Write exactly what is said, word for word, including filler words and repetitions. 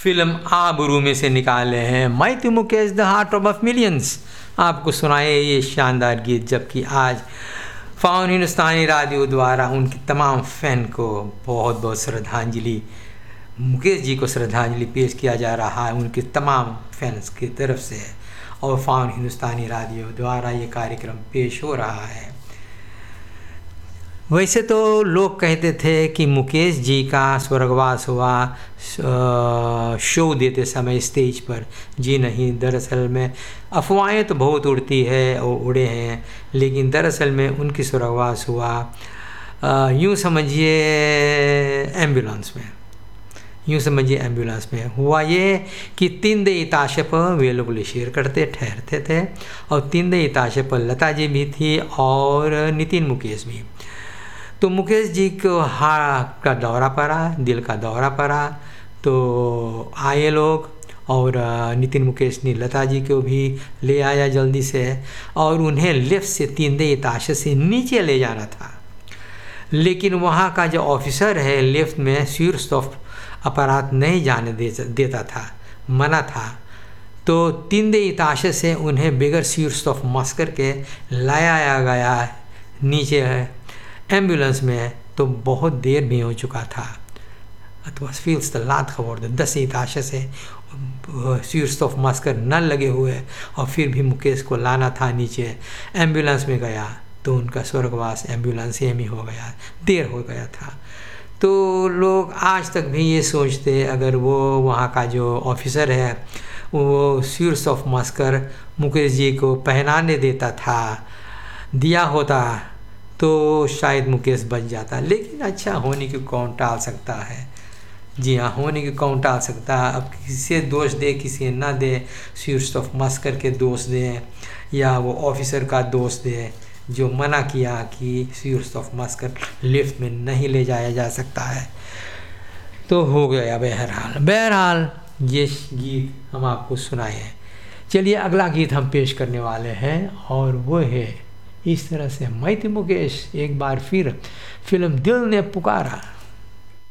Film आबरू में से निकाले हैं Matthew Mukesh the heart of millions. आपको सुनाए ये शानदार गीत, जबकि आज फाउन हिंदुस्तानी रेडियो द्वारा उनकी तमाम फ़ैन को बहुत बहुत श्रद्धांजलि, मुकेश जी को श्रद्धांजलि पेश किया जा रहा है उनके तमाम फैंस की तरफ से, और फाउन हिंदुस्तानी रेडियो द्वारा ये कार्यक्रम पेश हो रहा है। वैसे तो लोग कहते थे कि मुकेश जी का स्वर्गवास हुआ शो देते समय स्टेज पर। जी नहीं, दरअसल में अफवाहें तो बहुत उड़ती है और उड़े हैं, लेकिन दरअसल में उनकी स्वर्गवास हुआ यूँ समझिए एम्बुलेंस में यूँ समझिए एम्बुलेंस में हुआ। ये कि तीन दे इताशे पर वे लोग शेयर करते ठहरते थे, और तीन दे इताशे पर लता जी भी थी और नितिन मुकेश भी। तो मुकेश जी को हार्ट का दौरा पड़ा, दिल का दौरा पड़ा, तो आए लोग, और नितिन मुकेश ने लता जी को भी ले आया जल्दी से, और उन्हें लिफ्ट से तीन दे इताशे से नीचे ले जाना था। लेकिन वहाँ का जो ऑफिसर है लिफ्ट में शीर्ष ऑफ अपराध नहीं जाने दे देता था, मना था। तो तीन दे इताशे से उन्हें बगैर शीर्ष ऑफ मस करके लाया गया नीचे एम्बुलेंस में। तो बहुत देर भी हो चुका था, अथवा फील्स लात खबर दस इताशे से शीर्ष ऑफ मस्कर न लगे हुए, और फिर भी मुकेश को लाना था नीचे। एम्बुलेंस में गया तो उनका स्वर्गवास एम्बुलेंस में हो गया, देर हो गया था। तो लोग आज तक भी ये सोचते, अगर वो वहाँ का जो ऑफिसर है वो शीर्ष ऑफ मस्कर मुकेश जी को पहनाने देता था, दिया होता, तो शायद मुकेश बच जाता। लेकिन अच्छा, होने की कौन टाल सकता है। जी हाँ, होने की कौन टाल सकता है। अब किसी दोष दे किसी ना दे, शीर्ष ऑफ मस्कर के दोष दे या वो ऑफिसर का दोष दे जो मना किया कि शीर्ष ऑफ मस्कर लिफ्ट में नहीं ले जाया जा सकता है। तो हो गया बहरहाल बहरहाल ये गीत हम आपको सुनाए हैं। चलिए अगला गीत हम पेश करने वाले हैं, और वो है इस तरह से मैथ्यू मुकेश एक बार फिर फिल्म दिल ने पुकारा।